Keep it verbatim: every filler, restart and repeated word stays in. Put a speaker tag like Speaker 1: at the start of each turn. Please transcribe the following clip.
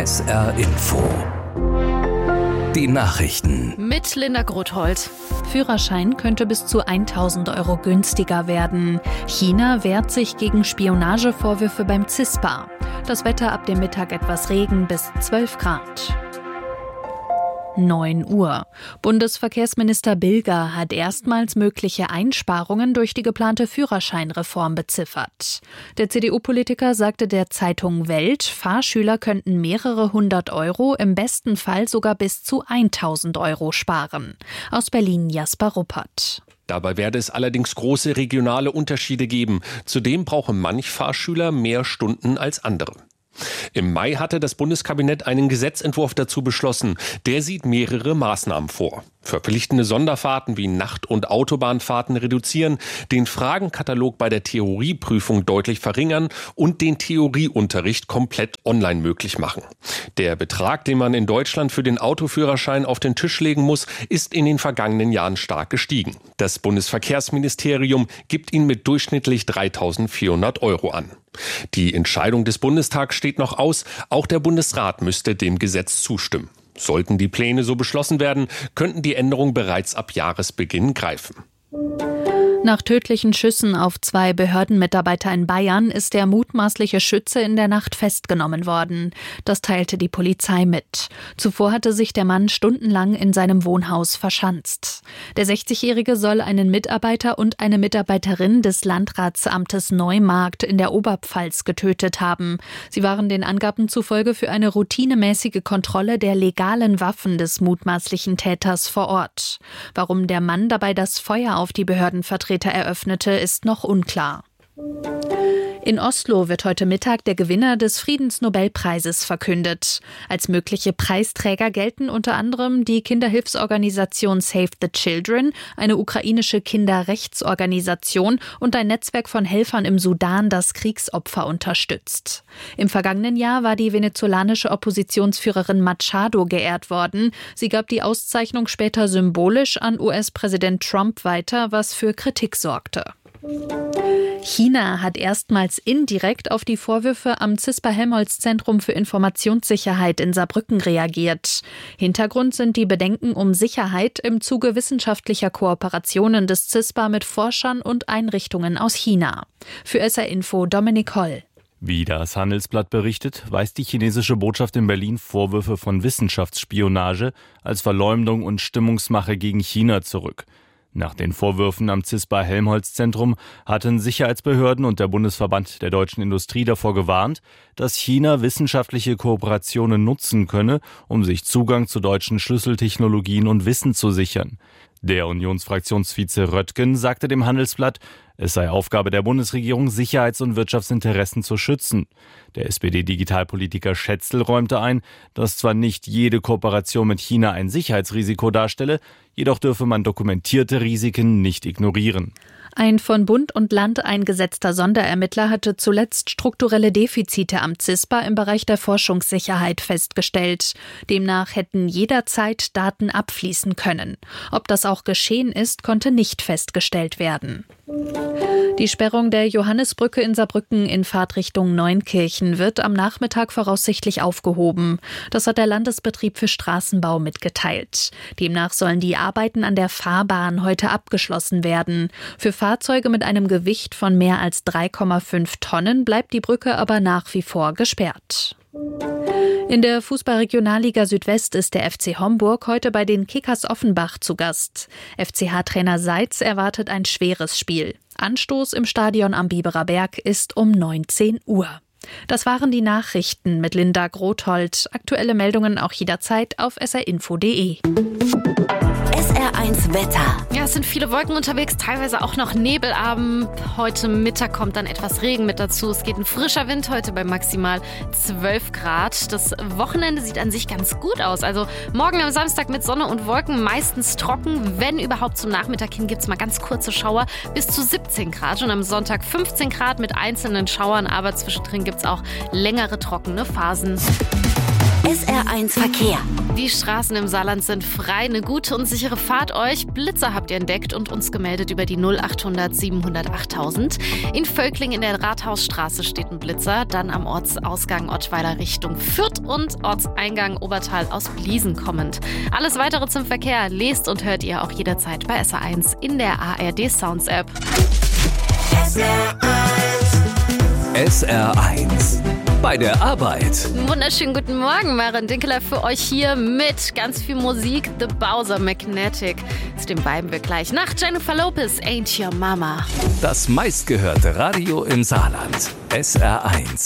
Speaker 1: S R Info. Die Nachrichten.
Speaker 2: Mit Linda Grothold. Führerschein könnte bis zu tausend Euro günstiger werden. China wehrt sich gegen Spionagevorwürfe beim CISPA. Das Wetter ab dem Mittag etwas Regen bis zwölf Grad. neun Uhr. Bundesverkehrsminister Bilger hat erstmals mögliche Einsparungen durch die geplante Führerscheinreform beziffert. Der C D U-Politiker sagte der Zeitung Welt, Fahrschüler könnten mehrere hundert Euro, im besten Fall sogar bis zu tausend Euro sparen. Aus Berlin Jasper Ruppert.
Speaker 3: Dabei werde es allerdings große regionale Unterschiede geben. Zudem brauche manch Fahrschüler mehr Stunden als andere. Im Mai hatte das Bundeskabinett einen Gesetzentwurf dazu beschlossen. Der sieht mehrere Maßnahmen vor. Verpflichtende Sonderfahrten wie Nacht- und Autobahnfahrten reduzieren, den Fragenkatalog bei der Theorieprüfung deutlich verringern und den Theorieunterricht komplett online möglich machen. Der Betrag, den man in Deutschland für den Autoführerschein auf den Tisch legen muss, ist in den vergangenen Jahren stark gestiegen. Das Bundesverkehrsministerium gibt ihn mit durchschnittlich dreitausendvierhundert Euro an. Die Entscheidung des Bundestags steht noch aus. Auch der Bundesrat müsste dem Gesetz zustimmen. Sollten die Pläne so beschlossen werden, könnten die Änderungen bereits ab Jahresbeginn greifen.
Speaker 2: Nach tödlichen Schüssen auf zwei Behördenmitarbeiter in Bayern ist der mutmaßliche Schütze in der Nacht festgenommen worden. Das teilte die Polizei mit. Zuvor hatte sich der Mann stundenlang in seinem Wohnhaus verschanzt. Der sechzigjährige soll einen Mitarbeiter und eine Mitarbeiterin des Landratsamtes Neumarkt in der Oberpfalz getötet haben. Sie waren den Angaben zufolge für eine routinemäßige Kontrolle der legalen Waffen des mutmaßlichen Täters vor Ort. Warum der Mann dabei das Feuer auf die Behördenvertreter eröffnete, ist noch unklar. In Oslo wird heute Mittag der Gewinner des Friedensnobelpreises verkündet. Als mögliche Preisträger gelten unter anderem die Kinderhilfsorganisation Save the Children, eine ukrainische Kinderrechtsorganisation und ein Netzwerk von Helfern im Sudan, das Kriegsopfer unterstützt. Im vergangenen Jahr war die venezolanische Oppositionsführerin Machado geehrt worden. Sie gab die Auszeichnung später symbolisch an U S-Präsident Trump weiter, was für Kritik sorgte. China hat erstmals indirekt auf die Vorwürfe am CISPA-Helmholtz-Zentrum für Informationssicherheit in Saarbrücken reagiert. Hintergrund sind die Bedenken um Sicherheit im Zuge wissenschaftlicher Kooperationen des CISPA mit Forschern und Einrichtungen aus China. Für S R Info Dominik Holl.
Speaker 4: Wie das Handelsblatt berichtet, weist die chinesische Botschaft in Berlin Vorwürfe von Wissenschaftsspionage als Verleumdung und Stimmungsmache gegen China zurück. Nach den Vorwürfen am CISPA-Helmholtz-Zentrum hatten Sicherheitsbehörden und der Bundesverband der deutschen Industrie davor gewarnt, dass China wissenschaftliche Kooperationen nutzen könne, um sich Zugang zu deutschen Schlüsseltechnologien und Wissen zu sichern. Der Unionsfraktionsvize Röttgen sagte dem Handelsblatt, es sei Aufgabe der Bundesregierung, Sicherheits- und Wirtschaftsinteressen zu schützen. Der S P D-Digitalpolitiker Schätzl räumte ein, dass zwar nicht jede Kooperation mit China ein Sicherheitsrisiko darstelle, jedoch dürfe man dokumentierte Risiken nicht ignorieren.
Speaker 2: Ein von Bund und Land eingesetzter Sonderermittler hatte zuletzt strukturelle Defizite am CISPA im Bereich der Forschungssicherheit festgestellt. Demnach hätten jederzeit Daten abfließen können. Ob das auch geschehen ist, konnte nicht festgestellt werden. Die Sperrung der Johannisbrücke in Saarbrücken in Fahrtrichtung Neunkirchen wird am Nachmittag voraussichtlich aufgehoben. Das hat der Landesbetrieb für Straßenbau mitgeteilt. Demnach sollen die Arbeiten an der Fahrbahn heute abgeschlossen werden. Für Fahrzeuge mit einem Gewicht von mehr als drei Komma fünf Tonnen bleibt die Brücke aber nach wie vor gesperrt. In der Fußball-Regionalliga Südwest ist der F C Homburg heute bei den Kickers Offenbach zu Gast. F C H-Trainer Seitz erwartet ein schweres Spiel. Anstoß im Stadion am Biberer Berg ist um neunzehn Uhr. Das waren die Nachrichten mit Linda Grothold. Aktuelle Meldungen auch jederzeit auf s r info punkt d e.
Speaker 5: S R eins Wetter.
Speaker 2: Ja, es sind viele Wolken unterwegs, teilweise auch noch Nebelabend. Heute Mittag kommt dann etwas Regen mit dazu. Es geht ein frischer Wind heute bei maximal zwölf Grad. Das Wochenende sieht an sich ganz gut aus. Also morgen am Samstag mit Sonne und Wolken, meistens trocken. Wenn überhaupt zum Nachmittag hin gibt es mal ganz kurze Schauer bis zu siebzehn Grad. Und am Sonntag fünfzehn Grad mit einzelnen Schauern, aber zwischendrin gibt es auch längere trockene Phasen.
Speaker 5: S R eins Verkehr.
Speaker 2: Die Straßen im Saarland sind frei. Eine gute und sichere Fahrt euch. Blitzer habt ihr entdeckt und uns gemeldet über die null achthundert siebenhundert achttausend. In Völkling in der Rathausstraße steht ein Blitzer. Dann am Ortsausgang Ottweiler Richtung Fürth und Ortseingang Obertal aus Bliesen kommend. Alles weitere zum Verkehr lest und hört ihr auch jederzeit bei S R eins in der A R D Sounds App.
Speaker 1: S R eins. Bei der Arbeit.
Speaker 2: Wunderschönen guten Morgen, Maren Dinkeler für euch hier mit ganz viel Musik. The Bowser Magnetic. Zu den beiden wir gleich nach Jennifer Lopez, Ain't Your Mama.
Speaker 1: Das meistgehörte Radio im Saarland. S R eins.